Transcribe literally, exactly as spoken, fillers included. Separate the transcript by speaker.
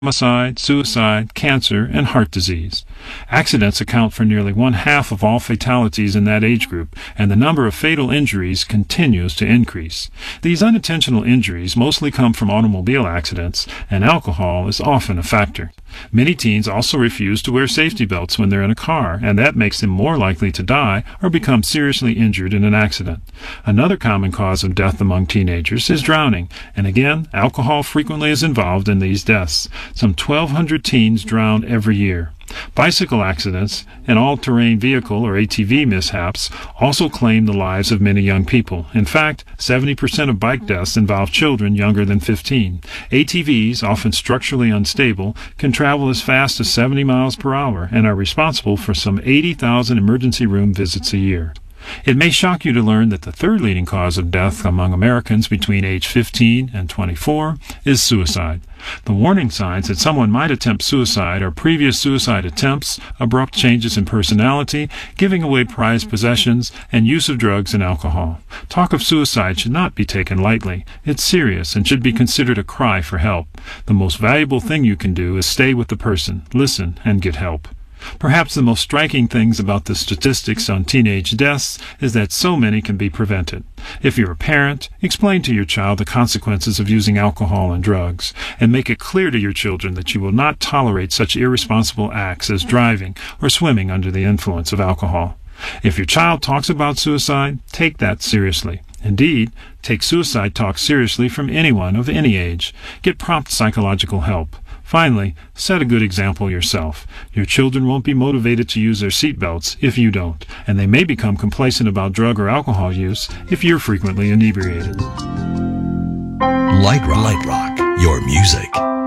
Speaker 1: homicide, suicide, cancer, and heart disease. Accidents account for nearly one half of all fatalities in that age group, and the number of fatal injuries continues to increase. These unintentional injuries mostly come from automobile accidents, and alcohol is often a factor. Many teens also refuse to wear safety belts when they're in a car, and that makes them more likely to die or become seriously injured in an accident. Another common cause of death among teenagers is drowning, and again, alcohol frequently is involved in these deaths. Some twelve hundred teens drown every year. Bicycle accidents and all-terrain vehicle or A T V mishaps also claim the lives of many young people. In fact, seventy percent of bike deaths involve children younger than fifteen. A T Vs, often structurally unstable, can travel as fast as seventy miles per hour and are responsible for some eighty thousand emergency room visits a year. It may shock you to learn that the third leading cause of death among Americans between age fifteen and twenty-four is suicide. The warning signs that someone might attempt suicide are previous suicide attempts, abrupt changes in personality, giving away prized possessions, and use of drugs and alcohol. Talk of suicide should not be taken lightly. It's serious and should be considered a cry for help. The most valuable thing you can do is stay with the person, listen, and get help. Perhaps the most striking things about the statistics on teenage deaths is that so many can be prevented. If you're a parent, explain to your child the consequences of using alcohol and drugs, and make it clear to your children that you will not tolerate such irresponsible acts as driving or swimming under the influence of alcohol. If your child talks about suicide, take that seriously. Indeed, take suicide talk seriously from anyone of any age. Get prompt psychological help. Finally, set a good example yourself. Your children won't be motivated to use their seatbelts if you don't, and they may become complacent about drug or alcohol use if you're frequently inebriated.
Speaker 2: Light Rock, Light Rock, your music,